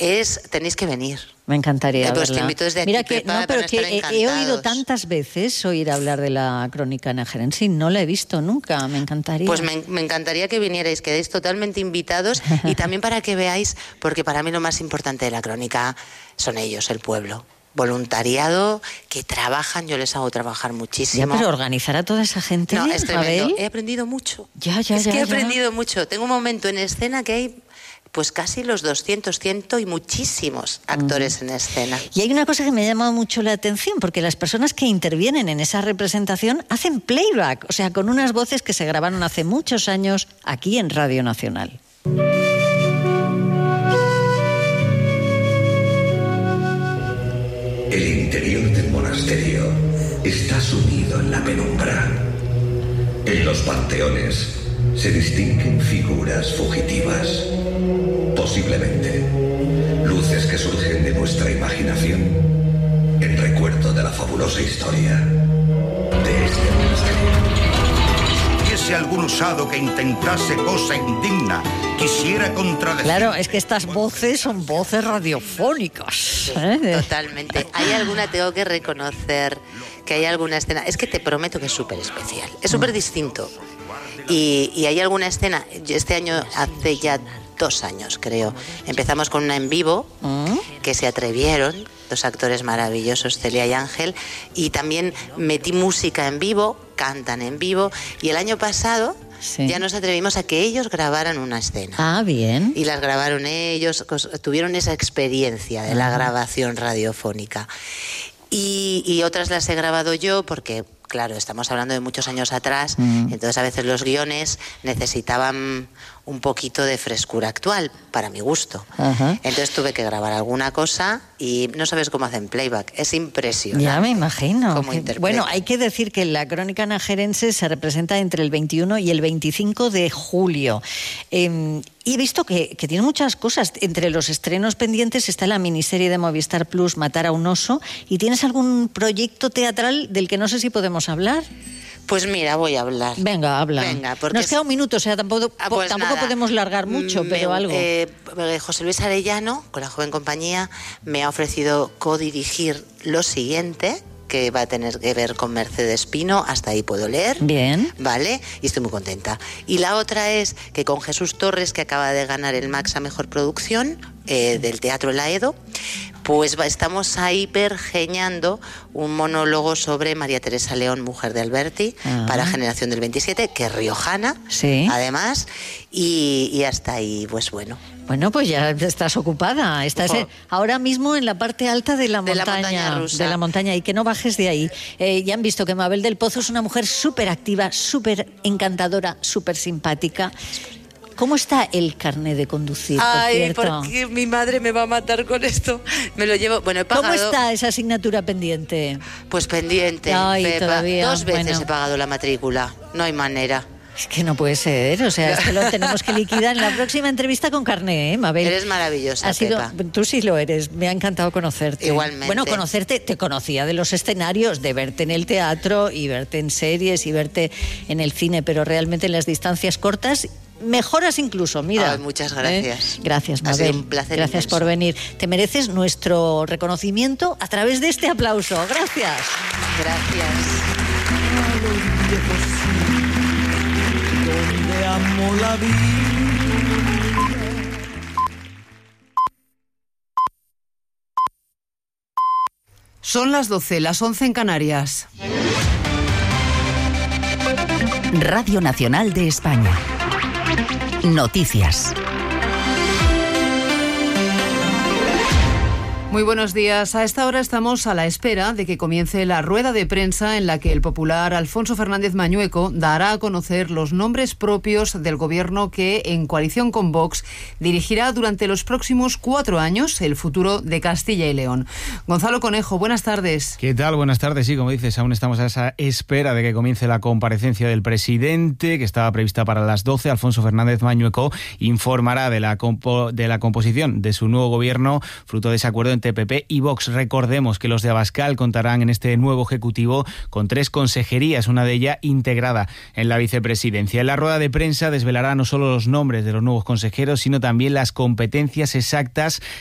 tenéis que venir. Me encantaría Pues te verla. invito desde aquí, Mira que, Pepa, no, pero van a estar que he encantados. oído tantas veces oír hablar de la crónica najerense y no la he visto nunca. Me encantaría. Pues me encantaría que vinierais, quedéis totalmente invitados y también para que veáis, porque para mí lo más importante de la crónica son ellos, el pueblo. Voluntariado, que trabajan, yo les hago trabajar muchísimo. Ya, pero organizar a toda esa gente, No, es tremendo. Mabel. He aprendido mucho. Es que he aprendido mucho. Tengo un momento en escena que hay pues casi los 200, 100 y muchísimos actores en escena. Y hay una cosa que me ha llamado mucho la atención, porque las personas que intervienen en esa representación hacen playback, o sea, con unas voces que se grabaron hace muchos años aquí en Radio Nacional. El interior del monasterio está sumido en la penumbra. En los panteones se distinguen figuras fugitivas. Posiblemente, luces que surgen de nuestra imaginación en recuerdo de la fabulosa historia de este monasterio. Si algún usado que intentase cosa indigna quisiera contradecir... Claro, es que estas voces son voces radiofónicas. Sí, totalmente. Hay alguna, tengo que reconocer que hay alguna escena, es que te prometo que es súper especial, es súper distinto. Y hay alguna escena, este año, hace ya 2 años creo, empezamos con una en vivo que se atrevieron, 2 actores maravillosos, Celia y Ángel, y también metí música en vivo, cantan en vivo, y el año pasado ya nos atrevimos a que ellos grabaran una escena. Ah, bien. Y las grabaron ellos, tuvieron esa experiencia de la grabación radiofónica. Y otras las he grabado yo porque, claro, estamos hablando de muchos años atrás, entonces a veces los guiones necesitaban un poquito de frescura actual, para mi gusto. Entonces tuve que grabar alguna cosa y no sabes cómo hacen playback, es impresionante. Ya me imagino. Bueno, hay que decir que la crónica najerense se representa entre el 21 y el 25 de julio. Y he visto que tiene muchas cosas. Entre los estrenos pendientes está la miniserie de Movistar Plus, Matar a un oso. ¿Y tienes algún proyecto teatral del que no sé si podemos hablar? Pues mira, voy a hablar. Venga, habla. Porque nos queda un minuto, o sea, tampoco podemos largar mucho, pero algo. José Luis Arellano, con la Joven Compañía, me ha ofrecido codirigir lo siguiente, que va a tener que ver con Mercedes Pino, hasta ahí puedo leer. Bien. Vale, y estoy muy contenta. Y la otra es que con Jesús Torres, que acaba de ganar el Max a Mejor Producción del Teatro El Aedo, pues estamos ahí pergeñando un monólogo sobre María Teresa León, mujer de Alberti, para Generación del 27, que es riojana, además, y hasta ahí, pues bueno. Bueno, pues ya estás ocupada. Estás ahora mismo en la parte alta de la montaña rusa. De la montaña, y que no bajes de ahí. Ya han visto que Mabel del Pozo es una mujer súper activa, súper encantadora, súper simpática. ¿Cómo está el carné de conducir, por cierto? Porque mi madre me va a matar con esto. Me lo llevo... Bueno, he pagado... ¿Cómo está esa asignatura pendiente? Pues pendiente, Pepa. Todavía. 2 veces he pagado la matrícula. No hay manera. Es que no puede ser, o sea, es que lo tenemos que liquidar en la próxima entrevista con carné, Mabel. Eres maravillosa, Pepa. Tú sí lo eres, me ha encantado conocerte. Igualmente. Bueno, conocerte, te conocía de los escenarios, de verte en el teatro y verte en series y verte en el cine, pero realmente en las distancias cortas mejoras incluso, mira. Muchas gracias. Gracias, Mabel. Ha sido un placer Gracias inmenso por venir. Te mereces nuestro reconocimiento a través de este aplauso. Gracias. Gracias. Donde amo la vida. Son las 12, las 11 en Canarias. Radio Nacional de España. Noticias. Muy buenos días. A esta hora estamos a la espera de que comience la rueda de prensa en la que el popular Alfonso Fernández Mañueco dará a conocer los nombres propios del gobierno que, en coalición con Vox, dirigirá durante los próximos 4 años el futuro de Castilla y León. Gonzalo Conejo, buenas tardes. ¿Qué tal? Buenas tardes. Sí, como dices, aún estamos a esa espera de que comience la comparecencia del presidente, que estaba prevista para las 12. Alfonso Fernández Mañueco informará de la composición de su nuevo gobierno, fruto de ese acuerdo entre PP y Vox. Recordemos que los de Abascal contarán en este nuevo ejecutivo con 3 consejerías, una de ellas integrada en la vicepresidencia. En la rueda de prensa desvelará no solo los nombres de los nuevos consejeros, sino también las competencias exactas